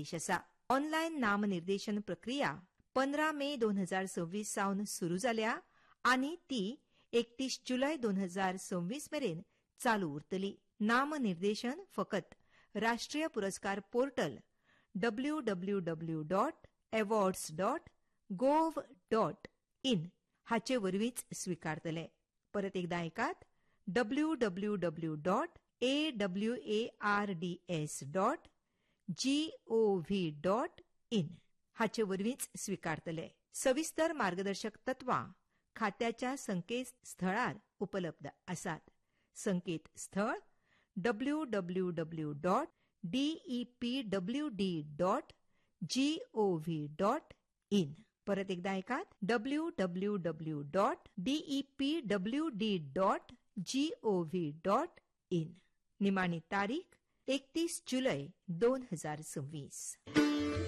आदेश आसा. ऑनलायन नामनिर्देशन प्रक्रिया 15 मे 2026 सावन सुरू जाल्या आनी ती 31 जुलय 2026 मेरेन चालू उरतली. नामनिर्देशन फकत राष्ट्रीय पुरस्कार पोर्टल www.awards.gov.in हाचे वरवींच स्वीकारतले. परत एकदा ऐकात www.awards.gov.in हाचे वरवींच स्वीकारतले. सविस्तर मार्गदर्शक तत्वां खात्याच्या संकेतस्थळार उपलब्ध आसात. संकेतस्थळ www.depwd.gov.in. परत एकदा ऐकात www.depwd.gov.in. निमाणी तारीख 31 जुलय 2026.